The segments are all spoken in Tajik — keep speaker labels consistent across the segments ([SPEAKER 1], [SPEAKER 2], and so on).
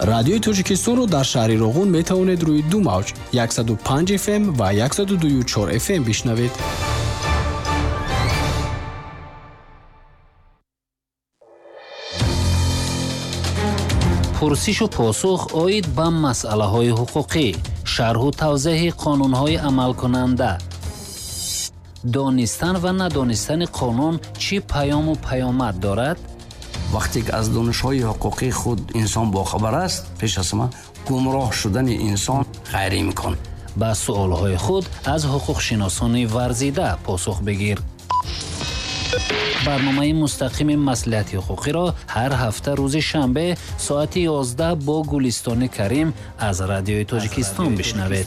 [SPEAKER 1] радиои Тоҷикистонро дар шаҳри Роғун метавонед рӯи ду мавҷ 105 FM ва 102.4 FM бишнавед.
[SPEAKER 2] пурсишу посух оид ба масъалаҳои ҳуқуқӣ, шарҳу тавзеҳи қонунҳои амалкунанда. донистан ва надонистани қонун чӣ паёму паёмад дорад?
[SPEAKER 3] вақте ки аз донишҳои ҳуқуқии худ инсон бохабар аст, пеш аз ҳама гумроҳ шудани инсон ғайриимкон.
[SPEAKER 2] ба суолҳои худ аз ҳуқуқшиносони варзида посух бигир. барномаи мустақими маслиҳати ҳуқуқиро ҳар ҳафта рӯзи шанбе соати 11 бо Гулистони Карим аз радиои Тоҷикистон бишнавед.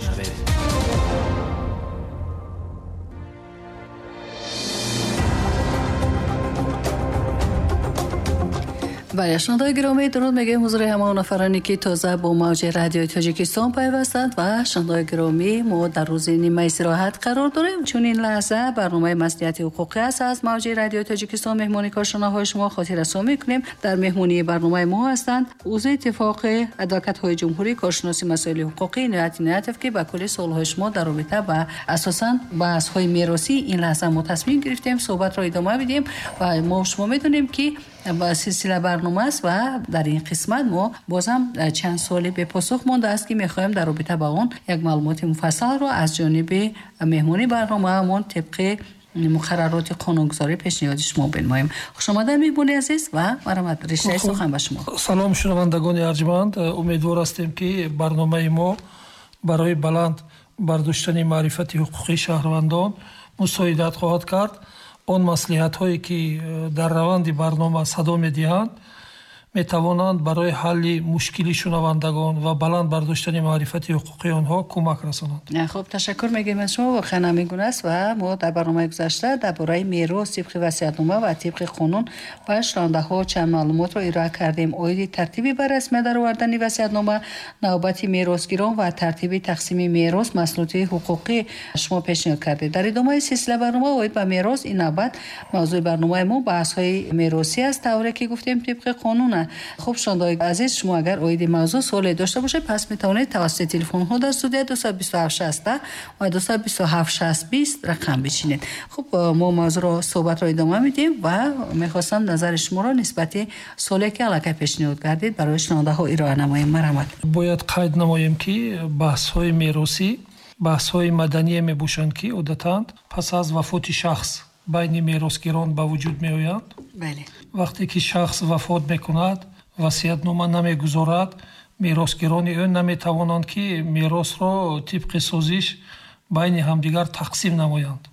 [SPEAKER 4] بله شنوندگان گرامی درود میگم حضور همه نفرانی که تازه با موج رادیوی تاجیکستان پیوستند و شنوندگان گرامی ما در روز نیمه استراحت قرار داریم چون این لحظه برنامه مصلحت حقوقی است از موج رادیوی تاجیکستان مهمانی کارشناسهای شما خاطر رسانی میکنیم در مهمانی برنامه ما هستند عضو اتفاق ادوکات های جمهوری کارشناسی مسائل حقوقی نعمت که با کل سوالهای شما در رابطه با اساساً بحث های میراثی این لحظه ما تصمیم گرفتیم صحبت را ادامه بدیم و ما شما میدونیم که با سلسله برنامه است و در این قسمت ما بازم چند سوالی به پاسخ مانده است که میخوایم در رابطه با اون یک معلومات مفصل رو از جانب مهمانی برنامه همون طبق مقررات قانونگذاری پیشنهاد شما بنماییم. خوش آمدید مهمانی عزیز و مرحمت رشته سخن با شما.
[SPEAKER 5] سلام شنوندگان ارجمند، امیدوار هستیم که برنامه ما برای بلند برداشتن معرفت حقوقی شهروندان مساعدت خواهد کرد. آن مصلحت‌هایی که در روند برنامه صدا می‌دهند می‌توانند برای حل مشکلی شنوندگان و بلند برداشتن معرفت حقوقی آنها کمک رسانند.
[SPEAKER 4] خب تشکر میگیم از شما. واقعا نمیگونه است و ما در برنامه گذشته درباره میراث طبق وصیت‌نامه و طبق قانون با شنونده‌ها چند معلومات را ارائه کردیم. آید ترتیبی بر رسمی درآوردن وصیت‌نامه، نوبت میراثگیران و ترتیب تقسیم میراث مسئولیت حقوقی شما پیشنهاد کردید. در ادامه سلسله برنامه آید به میراث این نوبت موضوع برنامه ما بحث‌های میراثی است طوری که گفتیم طبق قانون. خب شنوندگان عزیز شما اگر اوید موضوع سوالی داشته باشه پس میتونید توسط تلفن ها در استودیو 227 60 و 227 60 20 رقم بچینید. خب ما موضوع رو صحبت رو ادامه میدیم و میخواستم نظر شما رو نسبت سوالی که علاقه پیشنهاد کردید برای شنونده ها ارائه نماییم. مرحمت.
[SPEAKER 5] باید قید نماییم که بحث های میراثی بحث های مدنی میباشند که عادتاً پس از وفات شخص بین میراثگیران به وجود میآیند.
[SPEAKER 4] بله.
[SPEAKER 5] وقتی که شخص وفات میکند وصیت‌نامه نمیگذارد میراثگیران او نمیتوانند که میراث را طبق سازش بین همدیگر تقسیم نمایند.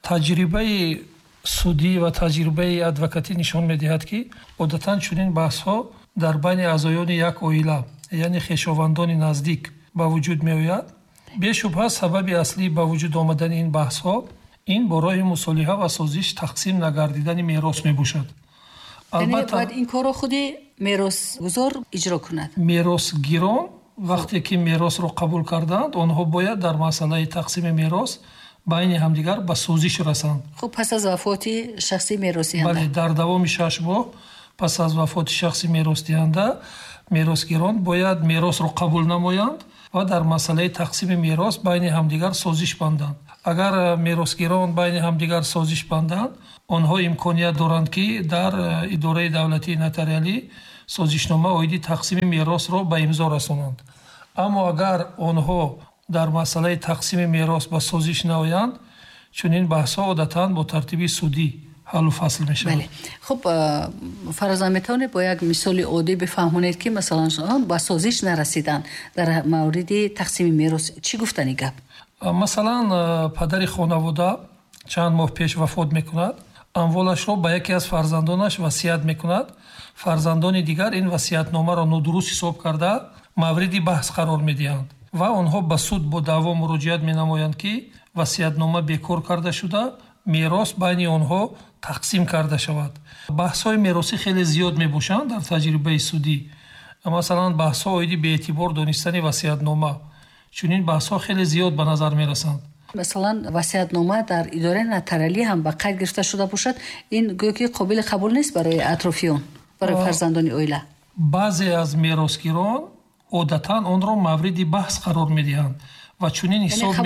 [SPEAKER 5] تجربه سودی و تجربه ادوکاتی نشان میدهد که عادتاً چنین بحث‌ها در بین اعضایان یک عائله یعنی خویشاوندان نزدیک به وجود میآید. بی‌شبهه سبب اصلی به وجود آمدن این بحث‌ها این برای مصالحه و سازش تقسیم نگردیدن میراث میباشد.
[SPEAKER 4] البته باید این کارو خودی میراثگزار اجرا کند.
[SPEAKER 5] میراثگیران وقتی که میراث رو قبول کردند آنها باید در مسئله تقسیم میراث بین همدیگر به سازش رسند.
[SPEAKER 4] خب پس از وفات شخصی میراثی دهنده.
[SPEAKER 5] بله در دوام 6 ماه پس از وفات شخصی میراث دهنده میراثگیران باید میراث رو قبول نمایند و در مسئله تقسیم میراث بین همدیگر سازش بندند. اگر میراثگیران بین همدیگر سازش بندند آنها امکانیت دارند که در اداره دولتی نotariali سازشنامه آید تقسیم میراث را به امضا رسانند. اما اگر آنها در مسئله تقسیم میراث به سازش نآیند چنین بحث‌ها عادتاً با ترتیب سودی حل و فصل میشود.
[SPEAKER 4] بله. خب فرضاً میتونه با یک مثال عادی بفهمونید که مثلا با سازش نرسیدن در مورد تقسیم میراث چی گفتنی گپ؟
[SPEAKER 5] مثلا پدر خانواده چند ماه پیش وفات میکند، اموالش را به یکی از فرزندانش وصیت میکند. فرزندان دیگر این وصیت‌نامه را نادرست حساب کرده مورد بحث قرار میدهند و آنها به سود با دعوا مراجعت مینمایند که وصیت‌نامه بیکار کرده شده، میراث بین آنها تقسیم کرده شود. بحث‌های میراثی خیلی زیاد میباشند در تجربه سودی. مثلا بحث‌ها آید به اعتبار دانستن وصیت‌نامه چنین بحث‌ها خیلی زیاد به نظر میرسند.
[SPEAKER 4] مثلا وصیت‌نامه در اداره نotariali هم به قید گرفته شده باشد این گویا که قابل قبول نیست برای اطرافیان، برای فرزندان عائله.
[SPEAKER 5] баъзе аз меросгирон одатан онро мавриди баҳс қарор медиҳанд ва чунин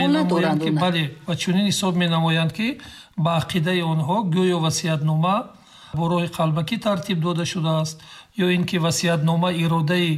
[SPEAKER 5] ҳисоб менамоянд ки ба ақидаи онҳо гӯё васиятнома бо роҳи қалбакӣ тартиб дода шудааст ё ин ки васиятнома иродаи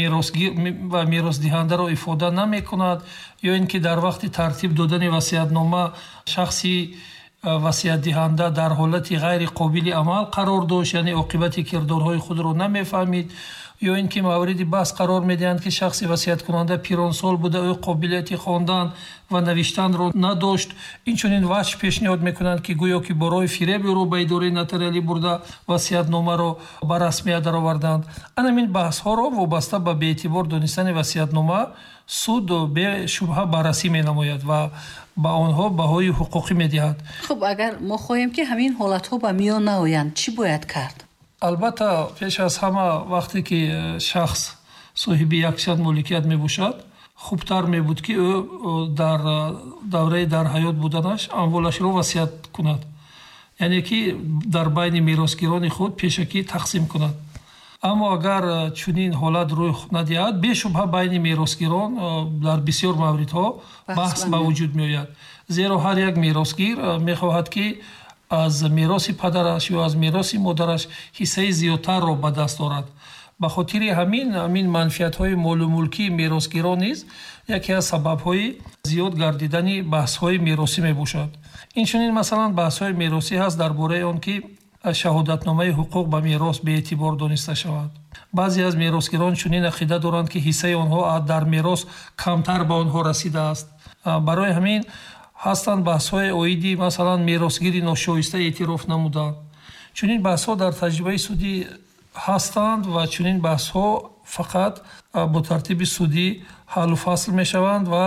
[SPEAKER 5] ва меросдиҳандаро ифода намекунад ё ин ки дар вақти тартиб додани васиятнома шахси васиятдиҳанда дар ҳолати ғайри қобили амал қарор дошт, яъне оқибати кирдорҳои худро намефаҳмид, ё ин ки мавриди баҳс қарор медиҳанд ки шахси васияткунанда пиронсол буда ӯ қобилияти хондан ва навиштанро надошт. Инчунин ваҷҳ пешниҳод мекунанд ки гӯё ки бо роҳи фиреб ӯро ба идораи нотариалӣ бурда васиятномаро ба расмият дароварданд. Анамин баҳсҳоро вобаста ба беэътибор донистани васиятнома суд бешубҳа баррасӣ менамояд ва ба онҳо баҳои ҳуқуқӣ медиҳад.
[SPEAKER 4] хуб агар мо хоҳем ки ҳамин ҳолатҳо ба миён наоянд, чӣ бояд кард?
[SPEAKER 5] албатта пеш аз ҳама вақте ки шахс соҳиби якчанд моликият мебошад, хубтар мебуд ки ӯ дар давраи дар ҳаёт буданаш амволашро васият кунад, яъне ки дар байни меросгирони худ пешакӣ тақсим кунад. аммо агар чунин ҳолат рӯй надиҳад, бешубҳа байни меросгирон дар бисёр мавридҳо баҳс ба вуҷуд меояд. зеро ҳар як меросгир мехоҳад ки аз мероси падараш ё аз мероси модараш ҳиссаи зиёдтарро ба даст орад. ба хотири ҳамин манфиатҳои молумулкии меросгирон низ яке аз сабабҳои зиёд гардидани баҳсҳои меросӣ мебошад. инчунин масалан баҳсҳои меросӣ ҳаст дар бораи он ки шаҳодатномаи ҳуқуқ ба мерос беэътибор дониста шавад. баъзе аз меросгирон чунин ақида доранд ки ҳиссаи онҳо дар мерос камтар ба онҳо расидааст. барои ҳамин ҳастанд баҳсҳои оиди масалан меросгири ношоиста эътироф намуда. чунин баҳсҳо дар таҷрибаи судӣ ҳастанд ва чунин баҳсҳо фақат бо тартиби судӣ ҳаллу фасл мешаванд ва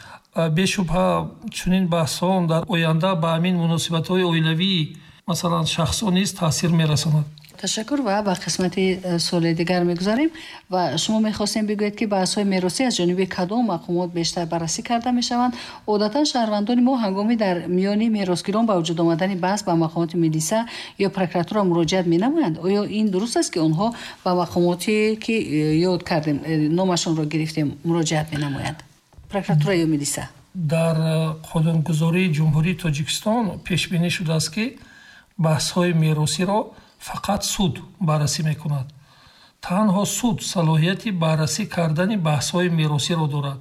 [SPEAKER 5] бешубҳа чунин баҳсҳо дар оянда ба ҳамин муносибатҳои оилавии масалан шахсҳо низ таъсир мерасонад.
[SPEAKER 4] ташаккур ва ба қисмати суоли дигар мегузарем ва шумо мехостем бигӯед ки баҳсҳои меросӣ аз ҷониби кадом мақомот бештар баррасӣ карда мешаванд? одатан шаҳрвандони мо ҳангоми дар миёни меросгирон ба вуҷуд омадани баҳс ба мақомоти милиса ё прокуратура муроҷиат менамоянд? оё ин дуруст аст ки онҳо ба мақомоте ки ёд кардем номашонро гирифтем муроҷиат менамоянд, прокуратура ё милиса?
[SPEAKER 5] дар қонунгузории ҷумҳурии Тоҷикистон пешбинӣ шудааст ки баҳсҳои меросиро фақат суд баррасӣ мекунад. танҳо суд салоҳияти баррасӣ кардани баҳсҳои меросиро дорад.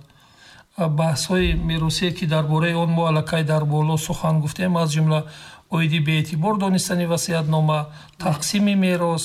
[SPEAKER 5] баҳсҳои меросие ки дар бораи он мо аллакай дар боло сухан гуфтем, аз ҷумла оиди беэътибор донистани васиятнома, тақсими мерос,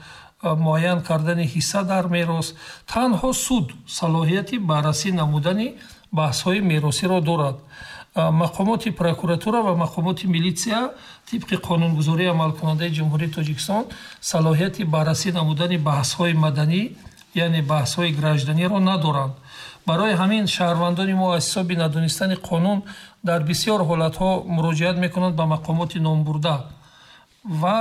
[SPEAKER 5] муайян кардани ҳисса дар мерос, танҳо суд салоҳияти баррасӣ намудани баҳсҳои меросиро дорад. мақомоти прокуратура ва мақомоти милитсия тибқи қонунгузории амалкунандаи ҷумҳурии Тоҷикистон салоҳияти баррасӣ намудани баҳсҳои маданӣ, яъне баҳсҳои гражданиро надоранд. барои ҳамин шаҳрвандони мо аз ҳисоби надонистани қонун дар бисёр ҳолатҳо муроҷиат мекунанд ба мақомоти номбурда ва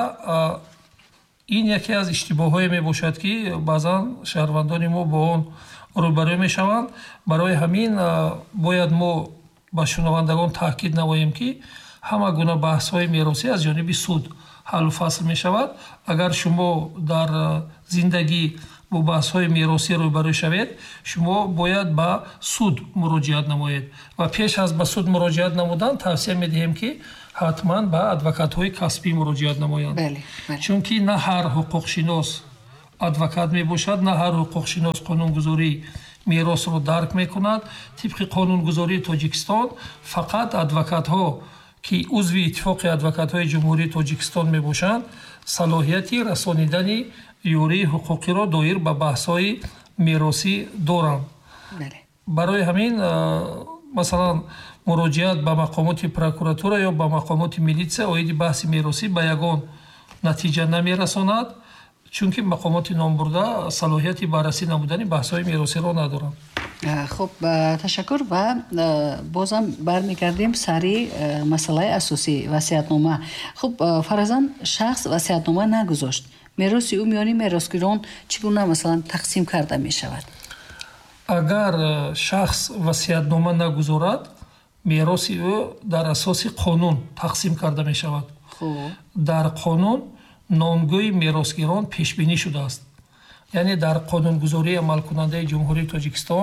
[SPEAKER 5] ин яке аз иштибоҳҳое мебошад ки баъзан шаҳрвандони мо бо он рӯбарӯ мешаванд. барои ҳамин бояд мо ба шунавандагон таъкид намоем ки ҳама гуна баҳсҳои меросӣ аз ҷониби суд ҳаллу фасл мешавад. агар шумо дар зиндагӣ бо баҳсҳои меросӣ рӯбарӯ шавед, шумо бояд ба суд муроҷиат намоед ва пеш аз ба суд муроҷиат намудан тавсия медиҳем ки ҳатман ба адвокатҳои касбӣ муроҷиат намоянд. чунки на ҳар ҳуқуқшинос адвокат мебошад, на ҳар ҳуқуқшинос қонунгузории меросро дарк мекунад. тибқи қонунгузории Тоҷикистон фақат адвокатҳо ки узви иттифоқи адвокатҳои ҷумҳурии Тоҷикистон мебошанд салоҳияти расонидани ёрии ҳуқуқиро доир ба баҳсҳои меросӣ доранд. барои ҳамин масалан муроҷиат ба мақомоти прокуратура ё ба мақомоти милитсия оиди баҳси меросӣ ба ягон натиҷа намерасонад, чунки мақомоти номбурда салоҳияти баррасӣ намудани баҳсҳои меросиро надоранд.
[SPEAKER 4] хуб, ташаккур ва бозам бармегардем сари масъалаи асосии васиятнома. хуб, фаразан шахс васиятнома нагузошт, мероси ӯ миёни меросгирон чӣ гуна масалан тақсим карда мешавад?
[SPEAKER 5] агар шахс васиятнома нагузорад, мероси ӯ дар асоси қонун тақсим карда мешавад. дар қонун номгӯи меросгирон пешбинӣ шудааст. яъне дар қонунгузории амалкунандаи ҷумҳурии Тоҷикистон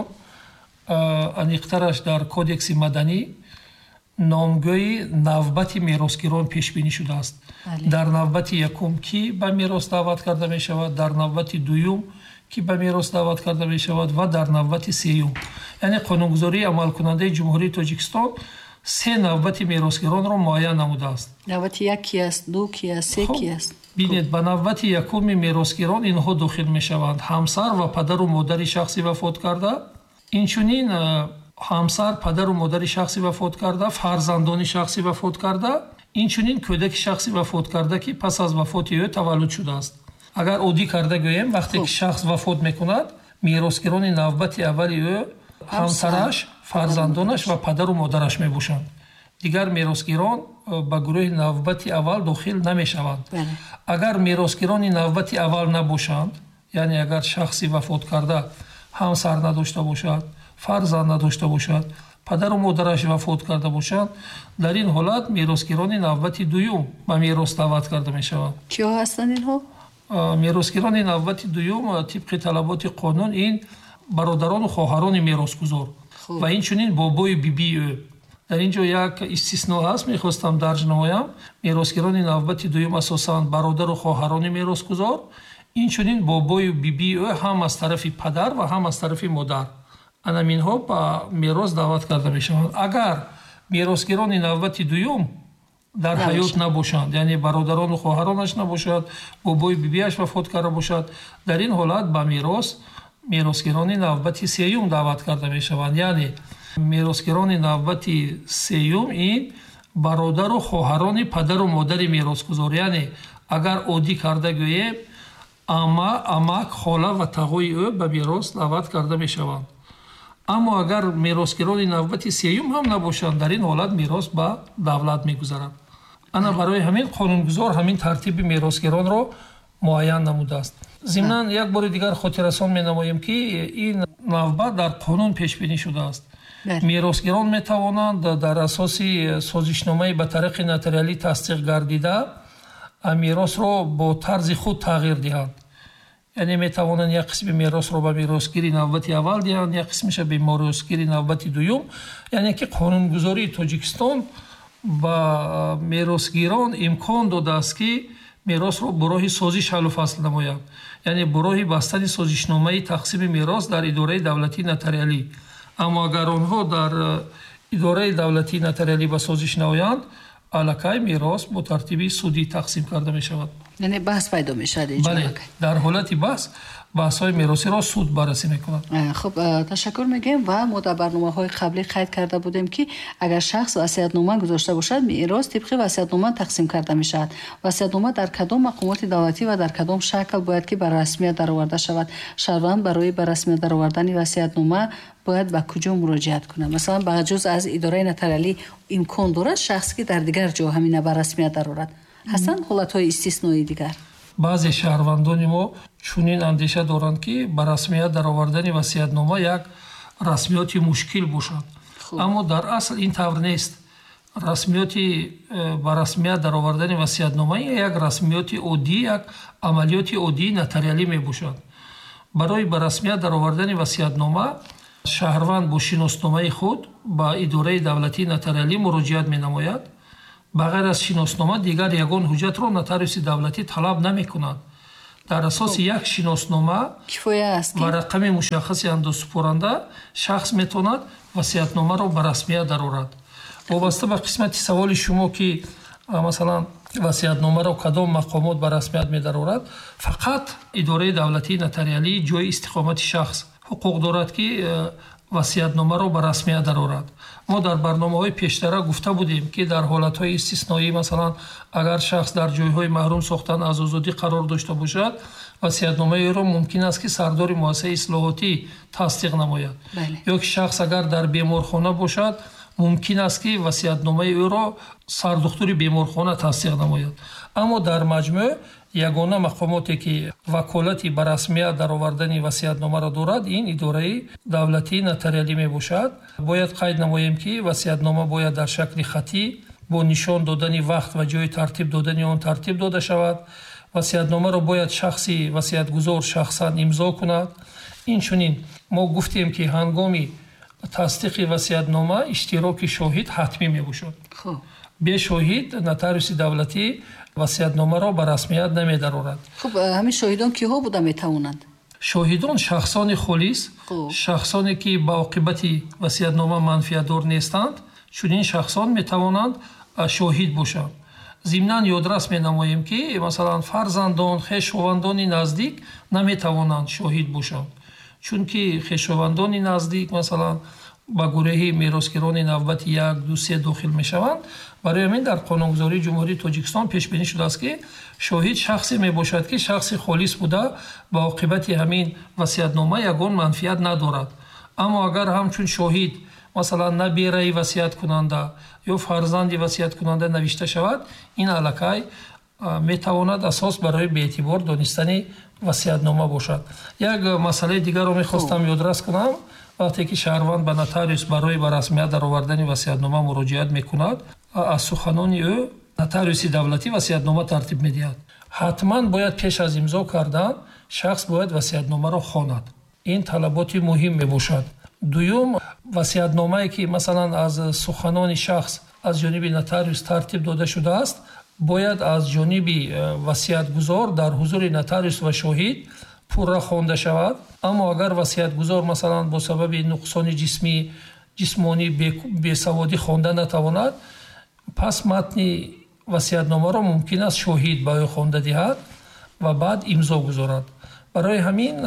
[SPEAKER 5] аниқтараш дар кодекси маданӣ номгӯи навбати меросгирон пешбинӣ шудааст. Дар навбати якум кӣ ба мерос даъват карда мешавад, дар навбати дуюм кӣ ба мерос даъват карда мешавад ва дар навбати сеюм. яъне қонунгузории амалкунандаи ҷумҳурии Тоҷикистон се навбати меросгиронро муайян намудааст.
[SPEAKER 4] навбати як ки аст, ду ки аст, се ки аст?
[SPEAKER 5] бинед ба навбати якуми меросгирон инҳо дохил мешаванд: ҳамсар ва падару модари шахси вафот карда, инчунин ҳамсар, падару модари шахси вафот карда, фарзандони шахси вафот карда, инчунин кӯдаки шахси вафот карда ки пас аз вафоти ӯ таваллуд шудааст. агар оддӣ карда гӯем, вақте ки шахс вафот мекунад, меросгирони навбати аввали ӯ ҳамсараш, фарзандонаш ва падару модараш мебошанд. дигар меросгирон ба гурӯҳи навбати аввал дохил намешаванд. агар меросгирони навбати аввал набошанд, яъне агар шахси вафот карда ҳамсар надошта бошад, фарзанд надошта бошад, падару модараш вафот карда бошанд, дар ин ҳолат меросгирони навбати дуюм ба мерос даъват карда мешаванд.
[SPEAKER 4] киё ҳастанд инҳо?
[SPEAKER 5] меросгирони навбати дуюм тибқи талаботи қонун ин бародарону хоҳарони меросгузор ва инчунин бобои бибии ӯ. дар ин ҷо як истисно ҳаст, мехостам дарҷ намоям. меросгирони навбати дуюм асосан бародару хоҳарони меросгузор, инчунин бобою бибии ӯ ҳам аз тарафи падар ва ҳам аз тарафи модар, анаминҳо ба мерос даъват карда мешаванд. агар меросгирони навбати дуюм дар ҳаёт набошанд, яъне бародарону хоҳаронаш набошад, бобои бибиаш вафот карда бошад, дар ин ҳолат ба меросгирони навбати сеюм даъват карда мешаванд. яъне меросгирони навбати сеюм ин бародару хоҳарони падару модари меросгузор, яъне агар оддӣ карда гӯем, ама, амак, хола ва тағои ӯ ба мерос даъват карда мешаванд. аммо агар меросгирони навбати сеюм ҳам набошанд, дар ин ҳолат мерос ба давлат мегузарад. ана барои ҳамин қонунгузор ҳамин тартиби меросгиронро муайян намудааст. зимнан як бори дигар хотиррасон менамоем ки ин навбат дар қонун пешбинӣ шудааст. меросгирон метавонанд дар асоси созишномаи ба тариқи нотариалӣ тасдиқ гардида меросро бо тарзи худ тағйир диҳанд. яъне метавонанд як қисми меросро ба меросгири навбати аввал диҳанд, як қисмиша ба меросгири навбати дуюм. яъне ки қонунгузории Тоҷикистон ба меросгирон имкон додааст ки меросро бо роҳи созиш ҳаллу фасл намоянд, яъне бо роҳи бастани созишномаи тақсими мерос дар идораи давлатии нотариалӣ. аммо агар онҳо дар идораи давлатии нотариалӣ ба созиш наоянд, аллакай мерос бо тартиби судӣ тақсим карда мешавад.
[SPEAKER 4] яъне баҳс пайдо мешавад инҷо.
[SPEAKER 5] бале, дар ҳолати баҳсҳои меросиро суд баррасӣ мекунад.
[SPEAKER 4] хуб, ташаккур мегӯем ва мо дар барномаҳои қаблӣ қайд карда будем ки агар шахс васиятнома гузошта бошад, мерос тибқи васиятнома тақсим карда мешавад. васиятнома дар кадом мақомоти давлатӣ ва дар кадом шакл бояд ки ба расмият дароварда шавад? шаҳрванд барои ба расмият даровардани васиятнома бояд ба куҷо муроҷиат кунад? масалан, ба ҷуз аз идораи нотариалӣ имкон дорад шахс ки дар дигар ҷо ҳамина ба расмият дарорад? ҳастанд ҳолатҳои истисноӣ дигар? баъзе
[SPEAKER 5] шаҳрвандони мо чунин андеша доранд ки ба расмият даровардани васиятнома як расмиёти мушкил бошад. аммо дар асл ин тавр нест. ба расмият даровардани васиятнома як расмиёти оддӣ, як амалиёти оддии нотариалӣ мебошад. барои ба расмият даровардани васиятнома шаҳрванд бо шиносномаи худ ба идораи давлатии нотариалӣ муроҷиат менамояд. ба ғайр аз шиноснома дигар ягон ҳуҷҷатро нотариуси давлатӣ талаб намекунад. дар асоси як шиноснома ва рақами мушаххаси андозсупоранда шахс метавонад васиятномаро ба расмият дарорад. вобаста ба қисмати саволи шумо ки масалан васиятномаро кадом мақомот ба расмият медарорад, фақат идораи давлатии нотариалӣ ҷои истиқомати шахс ҳуқуқ дорад ки васиятномаро ба расмият дарорад. мо дар барномаҳои пештара гуфта будем ки дар ҳолатҳои истисноӣ, масалан агар шахс дар ҷойҳои маҳрум сохтан аз озодӣ қарор дошта бошад, васиятномаи ӯро мумкин аст ки сардори муассисаи ислоҳотӣ тасдиқ намояд. ё ки шахс агар дар беморхона бошад, мумкин аст ки васиятномаи ӯро сардухтури беморхона тасдиқ намояд. аммо дар маҷмӯъ ягона мақомоте ки ваколати ба расмият даровардани васиятномаро дорад, ин идораи давлатии нотариалӣ мебошад. бояд қайд намоем ки васиятнома бояд дар шакли хатӣ бо нишон додани вақт ва ҷои тартиб додани он тартиб дода шавад васиятномаро бояд шахси васиятгузор шахсан имзо кунад. инчунин мо гуфтем ки ҳангоми тасдиқи васиятнома иштироки шоҳид ҳатмӣ мебошад. бе шоҳид нотариуси давлатӣ васиятномаро ба расмият намедарорад.
[SPEAKER 4] хуб ҳамин шоҳидон киҳо буда метавонанд?
[SPEAKER 5] шоҳидон шахсони холис, шахсоне ки ба оқибати васиятнома манфиатдор нестанд, чунин шахсон метавонанд шоҳид бошанд. зимнан ёдрас менамоем ки масалан фарзандон, хешовандони наздик наметавонанд шоҳид бошанд, чунки хешовандони наздик масалан ба гурӯҳи меросгирони навбати 1, 2, 3 дохил мешаванд. барои ҳамин дар қонунгузории ҷумҳурии тоҷикистон пешбинӣ шудааст ки шоҳид шахсе мебошад ки шахси холис буда ба оқибати ҳамин васиятнома ягон манфиат надорад. аммо агар ҳамчун шоҳид масалан на бераи васияткунанда ё фарзанди васияткунанда навишта шавад, ин аллакай метавонад асос барои беэътибор донистани васиятнома бошад. як масъалаи дигарро мехостам ёдрас кунам. вақте ки шаҳрванд ба нотариус барои ба расмият даровардани васиятнома муроҷиат мекунад, аз суханони ӯ нотариуси давлатӣ васиятнома тартиб медиҳад. ҳатман бояд пеш аз имзо кардан шахс бояд васиятномаро хонад. ин талаботи муҳим мебошад. дуюм, васиятномае ки масалан аз суханони шахс аз ҷониби нотариус тартиб дода шудааст, бояд аз ҷониби васиятгузор дар ҳузури нотариус ва шоҳид пурра хонда шавад. аммо агар васиятгузор масалан бо сабаби нуқсони ҷисмонӣ бесаводӣ хонда натавонад, пас матни васиятномаро мумкин аст шоҳид ба ӯ хонда диҳад ва баъд имзо гузорад. барои ҳамин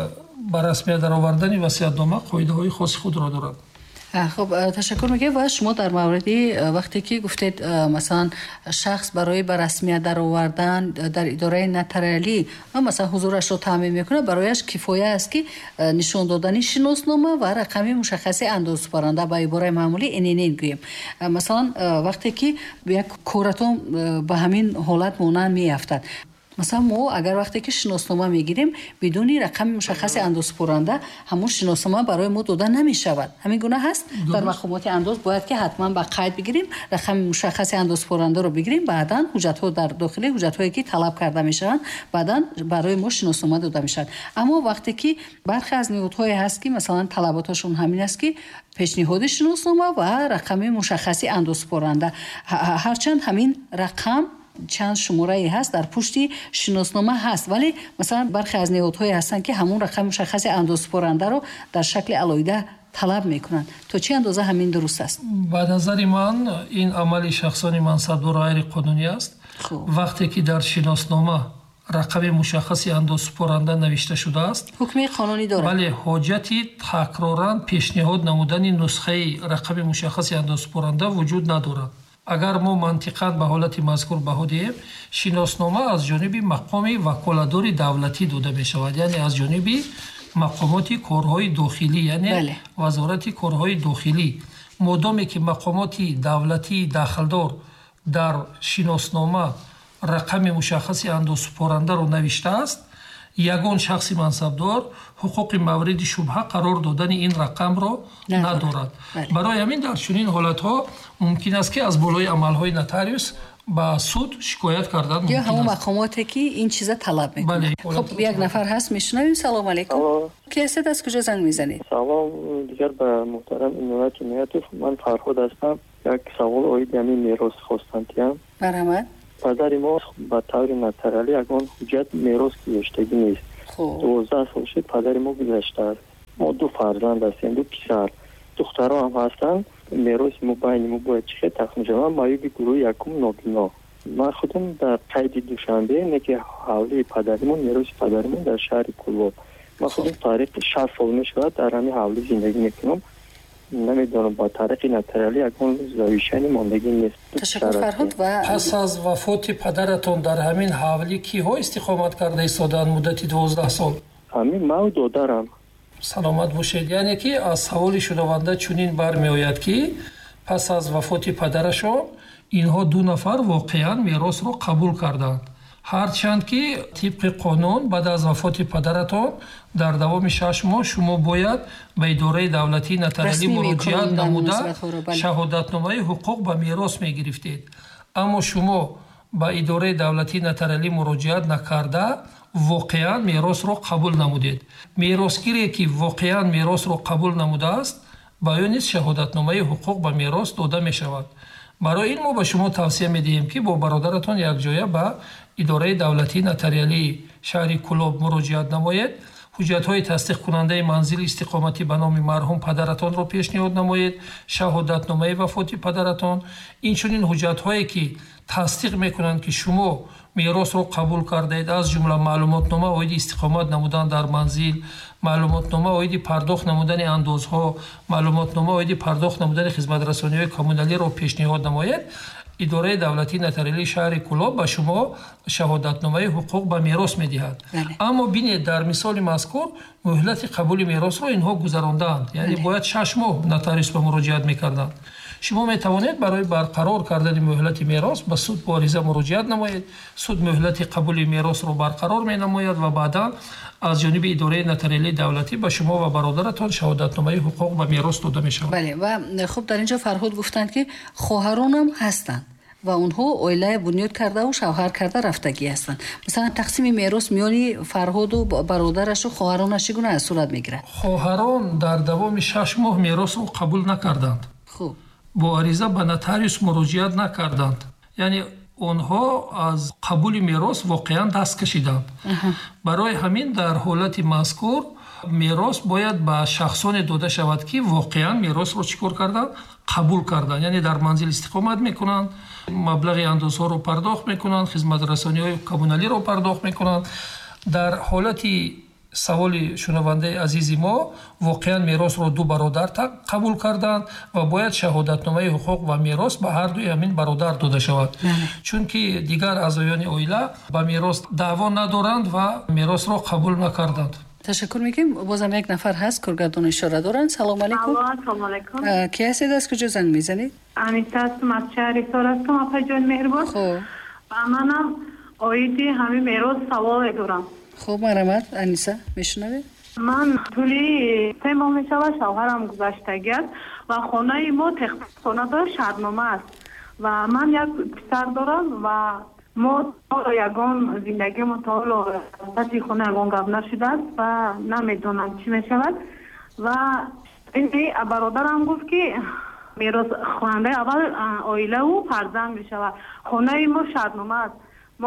[SPEAKER 5] ба расмият даровардани васиятнома қоидаҳои хоси худро дорад.
[SPEAKER 4] خب تشکر میگم و شما در موردی وقتی که گفتید مثلا شخص برای به رسمیت درآوردن در اداره نotariali مثلا حضورش رو تامین میکنه، برایش کفایه است که نشان دادن شناسنامه و رقم مشخص اندازه‌برنده به عبارت معمولی اینین گوییم. مثلا وقتی که یک کارتون به همین حالت مانند میافتد، مثلا ما اگر وقتی که شناسنامه میگیریم بدون رقم مشخص اندازه‌برنده همون شناسنامه برای ما داده نمیشود. همین گونه هست. در مقامات انداز باید که حتما با قید بگیریم، رقم مشخص اندازه‌برنده رو بگیریم، بعداً حجت‌ها در داخل حجت‌هایی که طلب کرده میشن بعداً برای ما شناسنامه داده میشن. اما وقتی که برخی از نهادهای هست که مثلا طلباتشون همین است که پیشنهاد شناسنامه و رقم مشخص اندازه‌برنده، هرچند همین رقم چند شماره‌ای هست در پشتی شناسنامه هست، ولی مثلا برخی از نهادهای هستن که همون رقم مشخص اندازه‌برنده رو در شکل علایده طلب میکنن. تو چه اندازه همین درست است؟
[SPEAKER 5] به نظر من این عمل شخصانی منصبدار غیر قانونی است. وقتی که در شناسنامه رقم مشخص اندازه‌برنده نوشته شده است،
[SPEAKER 4] حکم قانونی دارد.
[SPEAKER 5] ولی حاجتی تکرارا پیشنهاد نمودن نسخه رقم مشخص اندازه‌برنده وجود ندارد. اگر ما منطقاً به حالت مذکور بها دهیم، شناسنامه از جانب مقام وکالتدار دولتی داده می شود، یعنی از جانب مقامات کارهای داخلی، یعنی وزارت کارهای داخلی. مادامی که مقامات دولتی داخلدار در شناسنامه رقم مشخص اندازه‌برنده را نوشته است، یگان شخص منصبدار حقوق مورد شبهه قرار دادن این رقم را ندارد. برای همین در چنین حالتها ممکن است که از بالای عملهای نotarius با سود شکایت کردن ممکن است.
[SPEAKER 4] یا همون مقاماتی که این چیزا طلب میکنه. خب یک نفر هست میشنویم. سلام علیکم. کی هستید؟ از کجا زنگ میزنید؟
[SPEAKER 6] سلام دیگر به محترم عنایت عنایتوف. من فرهاد هستم. یک سوال اوید یعنی میراث خواستم.
[SPEAKER 4] برآمد.
[SPEAKER 6] پدر ما با طور نotariali یگان حجت میراث گذاشتگی نیست. 12 سال شد پدر ما گذشته است. ما دو فرزند هستیم، دو پسر. دخترها هم هستن. میراث ما بین ما باید چه تقسیم شود؟ مایوی گروه یکم نابینا. من خودم در قید دوشنبه نکه حوالی پدرمون میراث پدرمون در شهر کلواب. من خودم تاریخ 6 سال میشود در همین حوالی زندگی میکنم. نمیدونم با طریق نotariali یکون زایشانی ماندگی نیست.
[SPEAKER 4] تشکر فرهاد. و
[SPEAKER 5] پس از وفات پدرتون در همین حوالی کیها استقامت کرده ایستادن مدتی 12 سال؟
[SPEAKER 6] همین ما و دادرم.
[SPEAKER 5] سلامت باشید. یعنی که از سوال شنونده چنین برمی آید که پس از وفات پدرشون اینها دو نفر واقعا میراث رو قبول کردند، هرچند که طبق قانون بعد از وفات پدرتون در دوام 6 ماه شما باید به اداره دولتی نotariali مراجعه نموده شهادتنامه حقوق به میراث میگرفتید. اما شما ба идораи давлатии нотариалӣ муроҷиат накарда воқеан меросро қабул намудед. меросгире ки воқеан меросро қабул намудааст, ба ё низ шаҳодатномаи ҳуқуқ ба мерос дода мешавад. барои ин мо ба шумо тавсия медиҳем ки бо бародаратон якҷоя ба идораи давлатии нотариалии шаҳри Кӯлоб муроҷиат намоед. ҳуҷҷатҳои тасдиқкунандаи манзили истиқоматӣ ба номи марҳум падаратонро пешниҳод намоед, шаҳодатномаи вафоти падаратон, инчунин ҳуҷҷатҳое ки тасдиқ мекунанд ки шумо меросро қабул кардаед, аз ҷумла маълумотнома оиди истиқомат намудан дар манзил, маълумотнома оиди пардохт намудани андозҳо, маълумотнома оиди пардохт намудани хизматрасониҳои коммуналиро пешниҳод намоед. идораи давлатии нотариалии шаҳри Кӯлоб ба шумо шаҳодатномаи ҳуқуқ ба мерос медиҳад. аммо бинед дар мисоли мазкур муҳлати қабули меросро инҳо гузарондаанд, яъне бояд 6 моҳ нотариус ба муроҷиат мекарданд. шумо метавонед барои барқарор кардани муҳлати мерос ба суд бо ариза муроҷиат намоед. суд муҳлати қабули меросро барқарор менамояд ва баъдан аз ҷониби идораи нотариалии давлатӣ ба шумо ва бародаратон шаҳодатномаи ҳуқуқ ба мерос дода мешавад.
[SPEAKER 4] бале, ва хуб дар инҷо Фарҳод гуфтанд ки хоҳаронам ҳастанд ва онҳо оила бунёд кардаву шавҳар карда рафтагӣ ҳастанд. масалан тақсими мерос миёни Фарҳоду бародарашу хоҳаронаш чӣ гуна аз сурат мегирад?
[SPEAKER 5] хоҳарон дар давоми 6 моҳ меросро қабул накарданд.
[SPEAKER 4] хуб
[SPEAKER 5] бо ариза ба нотариус муроҷиат накарданд, яъне онҳо аз қабули мерос воқеан даст кашиданд. барои ҳамин дар ҳолати мазкур мерос бояд ба шахсоне дода шавад ки воқеан меросро чӣ кор карданд? қабул карданд, яъне дар манзил истиқомат мекунанд, маблағи андозҳоро пардохт мекунанд, хизматрасониҳои коммуналиро пардохт мекунанд. дар ҳолати саволи шунавандаи азизи мо воқеан меросро ду бародар қабул карданд ва бояд шаҳодатномаи ҳуқуқ ва мерос ба ҳардуи ҳамин бародар дода шавад, чунки дигар аъзоёни оила ба мерос даъво надоранд ва меросро қабул накарданд.
[SPEAKER 4] ташаккур мекунем. бозам як нафар ҳаст, кургардон ишора доранд. салом алейкум.
[SPEAKER 7] салом алейкум.
[SPEAKER 4] ки ҳастед, аз куҷо занг мезанед?
[SPEAKER 7] аниса ҳастам, аз шаҳри Сор ҳастам. апаҷон меҳрубон.
[SPEAKER 4] хуб,
[SPEAKER 7] манам оиди ҳамин мерос саволе дорам.
[SPEAKER 4] хуб, марамат Аниса, мешунавед?
[SPEAKER 7] ман тӯли 3 моҳ мешавад шавҳарам гузаштагӣ аст ва хонаи мо теххона дорад, шаҳрнома аст ва ман як писар дорам ва мо ягон зиндагимо то ҳоло сати хона ягон гап нашудааст ва намедонам чӣ мешавад. ва бародарам гуфт ки меросхоҳандаи аввал оилаву фарзанд мешавад. хонаи мо шаҳрнома аст. мо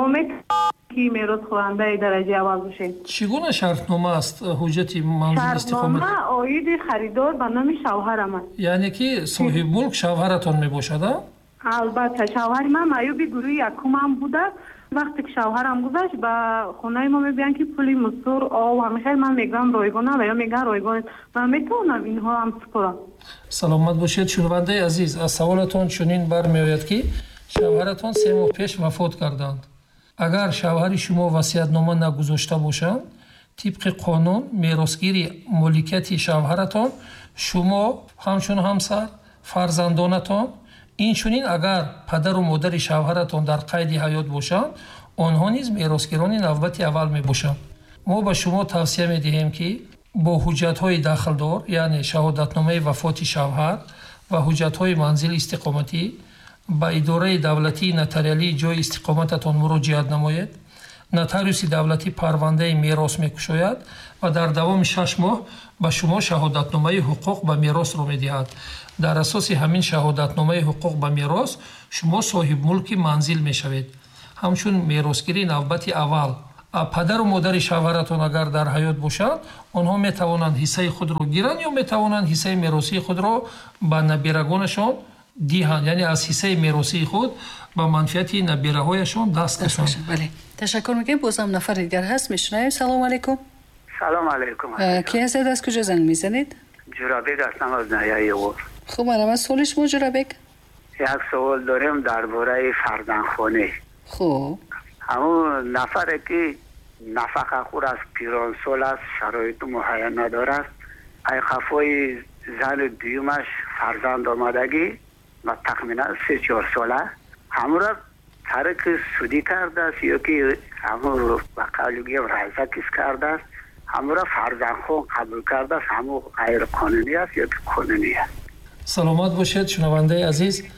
[SPEAKER 7] ки меросхоҳандаи дараҷаи аввал бошем.
[SPEAKER 5] чӣ гуна шартнома аст ҳуҷҷати манзил истиқомат?
[SPEAKER 7] шартнома оиди харидор ба номи шавҳарам аст.
[SPEAKER 5] яъне ки соҳибмулк шавҳаратон мебошад?
[SPEAKER 7] албатта шавҳари ман маъюби гурӯҳи якумам буда. вақте ки шавҳарам гузашт ба хонаи мо мегӯянд ки пули мусур об ҳамихел ман мегӯям ройгонам ва ё мегӯям ройгон. ман метавонам инҳо ҳам супорам?
[SPEAKER 5] саломат бошед шунавандаи азиз, аз саволатон чунин бармеояд ки шавҳаратон 3 моҳ пеш вафот карданд. агар шавҳари шумо васиятнома нагузошта бошанд, тибқи қонун меросгири моликияти шавҳаратон шумо ҳамчун ҳамсар, фарзандонатон, инчунин агар падару модари шавҳаратон дар қайди ҳаёт бошанд, онҳо низ меросгирони навбати аввал мебошанд. мо ба шумо тавсия медиҳем ки бо ҳуҷҷатҳои дахлдор, яъне шаҳодатномаи вафоти шавҳар ва ҳуҷҷатҳои манзили истиқоматӣ ба идораи давлатии нотариалии ҷои истиқомататон муроҷиат намоед. нотариуси давлатӣ парвандаи мерос мекушояд ва дар давоми 6 моҳ ба шумо шаҳодатномаи ҳуқуқ ба меросро медиҳад. дар асоси ҳамин шаҳодатномаи ҳуқуқ ба мерос шумо соҳибмулки манзил мешавед, ҳамчун меросгири навбати аввал. падару модари шавҳаратон агар дар ҳаёт бошанд, онҳо метавонанд ҳиссаи худро гиранд ё метавонанд ҳиссаи меросии худро ба набирагонашон диҳанд, яъне аз ҳиссаи меросии худ ба манфиати набираҳояшон даст кашанд.
[SPEAKER 4] бале, ташаккур мекунем. бозам нафар дигар ҳаст, мешунавем. салом алейкум.
[SPEAKER 8] салом алейкум.
[SPEAKER 4] ки ҳастед, аз куҷо занг мезанед?
[SPEAKER 8] ҷурабек ҳастам аз наҳияи Ғор.
[SPEAKER 4] хуб, марамат, соли шумо Ҷурабек?
[SPEAKER 8] як савол дорем дар бораи фарзандхонӣ.
[SPEAKER 4] хуб,
[SPEAKER 8] ҳамун нафаре ки нафақахӯр аст, пиронсол аст, шароиту муҳайя надорад, айқафои зани дуюмаш фарзанд омадагӣ ва тахминан 3-4 сола ҳамура тариқи судӣ кардааст ё ки ҳамун ба қавли гӯям райзакис кардааст, ҳамура фарзандхон қабул кардааст, ҳамун ғайриқонунӣ аст ё ки қонунӣ аст?
[SPEAKER 5] саломат бошед шунавандаи азиз.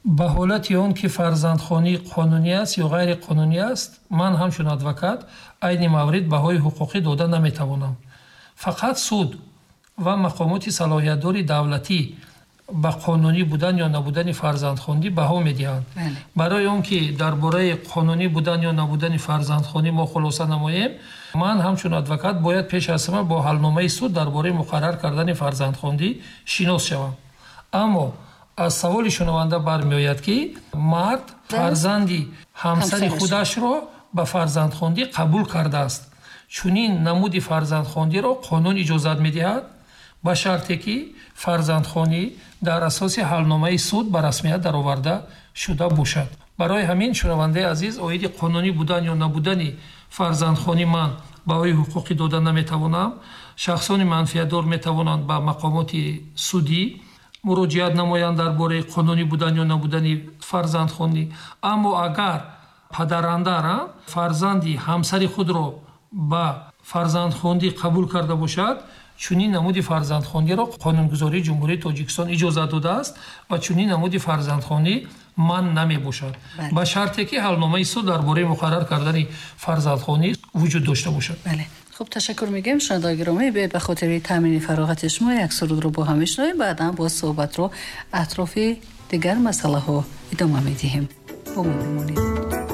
[SPEAKER 5] ба ҳолати он ки фарзандхонӣ қонунӣ аст ё ғайри қонунӣ аст, ман ҳамчун адвокат айни маврид баҳои ҳуқуқӣ дода наметавонам. фақат суд ва мақомоти салоҳиятдори давлатӣ ба қонунӣ будан ё набудани фарзандхонӣ баҳо медиҳанд. барои он ки дар бораи қонунӣ будан ё набудани фарзандхонӣ мо хулоса намоем, ман ҳамчун адвокат бояд пеш аз ҳама бо ҳалномаи суд дар бораи муқаррар кардани фарзандхонӣ шинос шавам. аммо аз саволи шунаванда бармеояд ки мард фарзанди ҳамсари худашро ба фарзандхонӣ қабул кардааст. чунин намуди фарзандхониро қонун иҷозат медиҳад ба шарте ки фарзандхонӣ дар асоси ҳалномаи суд ба расмият дароварда шуда бошад. барои ҳамин шунавандаи азиз, оиди қонунӣ будан ё набудани фарзандхонӣ ман баҳои ҳуқуқӣ дода наметавонам. шахсони манфиатдор метавонанд ба мақомоти судӣ муроҷиат намоянд дар бораи қонунӣ будан ё набудани фарзандхонӣ. аммо агар падаранда фарзанди ҳамсари худро ба фарзандхонӣ қабул карда бошад, чунин намуди фарзандхониро қонунгузории ҷумҳурии Тоҷикистон иҷозат додааст ва чунин намуди фарзандхонӣ ман намебошад, ба шарте ки ҳалномаи суд дар бораи муқаррар кардани фарзандхонӣ вуҷуд дошта бошад.
[SPEAKER 4] خب تشکر میگم شنوندگان گرامی، به خاطر تامین فراغت شما یک سرود رو با هم میشنویم، بعدا با صحبت رو اطراف دیگر مسئله ها ادامه میدیم. با ما بمونید.